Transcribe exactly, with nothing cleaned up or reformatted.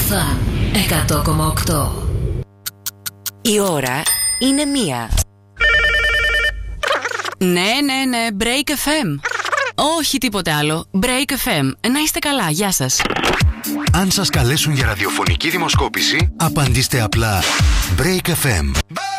Αλφα εκατό κόμμα οκτώ. Η ώρα είναι μία. Ναι, ναι, ναι, Break εφ εμ. Όχι τίποτε άλλο. Break εφ εμ. Να είστε καλά, γεια σας. Αν σας καλέσουν για ραδιοφωνική δημοσκόπηση, απαντήστε απλά Break εφ εμ.